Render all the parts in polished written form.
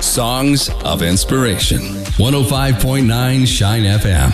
Songs of Inspiration. 105.9 Shine FM.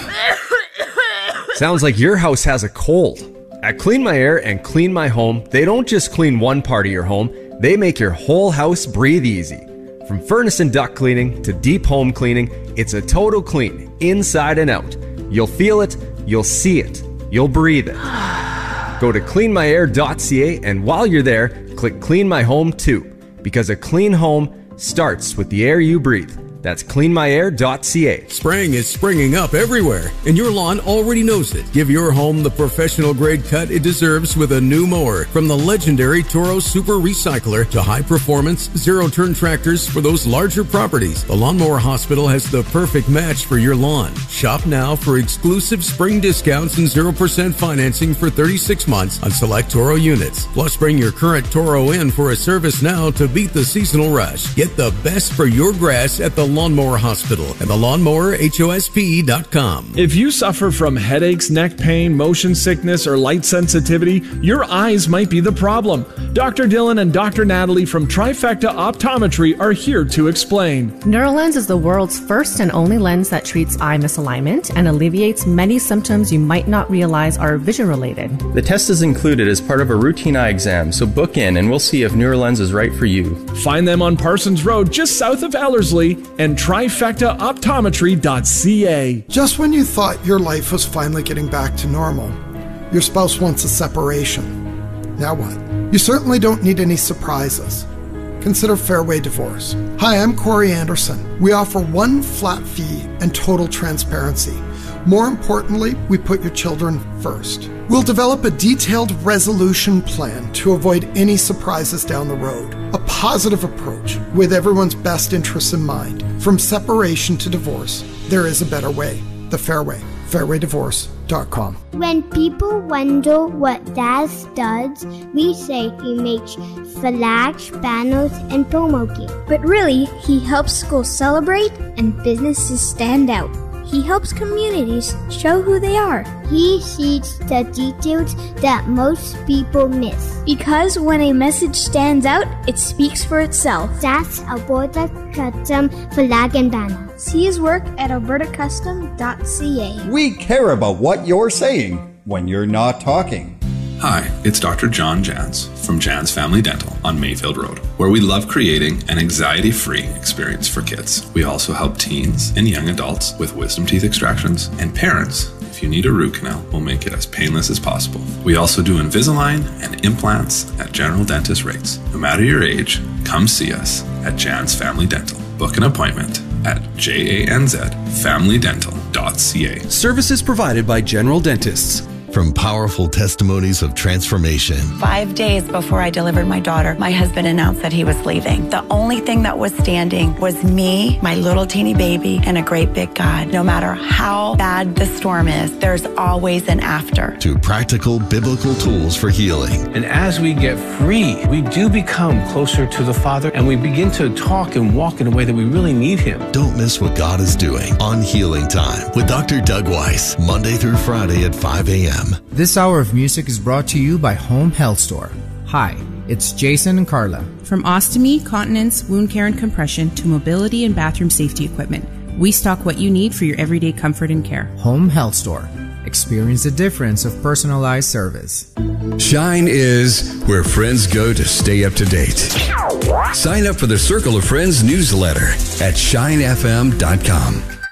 Sounds like your house has a cold. At Clean My Air and Clean My Home, they don't just clean one part of your home, they make your whole house breathe easy. From furnace and duct cleaning to deep home cleaning, it's a total clean, inside and out. You'll feel it, you'll see it, you'll breathe it. Go to cleanmyair.ca, and while you're there, click Clean My Home too, because a clean home starts with the air you breathe. That's cleanmyair.ca. Spraying is springing up everywhere, and your lawn already knows it. Give your home the professional grade cut it deserves with a new mower. From the legendary Toro Super Recycler to high performance zero-turn tractors for those larger properties, the Lawnmower Hospital has the perfect match for your lawn. Shop now for exclusive spring discounts and 0% financing for 36 months on select Toro units. Plus, bring your current Toro in for a service now to beat the seasonal rush. Get the best for your grass at the Lawnmower Hospital and thelawnmowerhospe.com. If you suffer from headaches, neck pain, motion sickness, or light sensitivity, your eyes might be the problem. Dr. Dylan and Dr. Natalie from Trifecta Optometry are here to explain. Neuralens is the world's first and only lens that treats eye misalignment and alleviates many symptoms you might not realize are vision-related. The test is included as part of a routine eye exam, so book in and we'll see if Neuralens is right for you. Find them on Parsons Road, just south of Ellerslie, and trifectaoptometry.ca. Just when you thought your life was finally getting back to normal, your spouse wants a separation. Now what? You certainly don't need any surprises. Consider Fairway Divorce. Hi, I'm Corey Anderson. We offer one flat fee and total transparency. More importantly, we put your children first. We'll develop a detailed resolution plan to avoid any surprises down the road. A positive approach with everyone's best interests in mind. From separation to divorce, there is a better way. The Fairway. FairwayDivorce.com. When people wonder what Daz does, we say he makes flags, banners, and promo gear. But really, he helps schools celebrate and businesses stand out. He helps communities show who they are. He sees the details that most people miss. Because when a message stands out, it speaks for itself. That's Alberta Custom Flag and Banner. See his work at albertacustom.ca. We care about what you're saying when you're not talking. Hi, it's Dr. John Jans from Jans Family Dental on Mayfield Road, where we love creating an anxiety-free experience for kids. We also help teens and young adults with wisdom teeth extractions, and parents, if you need a root canal, we'll make it as painless as possible. We also do Invisalign and implants at general dentist rates. No matter your age, come see us at Jans Family Dental. Book an appointment at janzfamilydental.ca. Services provided by General Dentists. From powerful testimonies of transformation. 5 days before I delivered my daughter, my husband announced that he was leaving. The only thing that was standing was me, my little teeny baby, and a great big God. No matter how bad the storm is, there's always an after. To practical biblical tools for healing. And as we get free, we do become closer to the Father, and we begin to talk and walk in a way that we really need Him. Don't miss what God is doing on Healing Time with Dr. Doug Weiss, Monday through Friday at 5 a.m. This hour of music is brought to you by Home Health Store. Hi, it's Jason and Carla. From ostomy, continence, wound care and compression to mobility and bathroom safety equipment, we stock what you need for your everyday comfort and care. Home Health Store. Experience the difference of personalized service. Shine is where friends go to stay up to date. Sign up for the Circle of Friends newsletter at shinefm.com.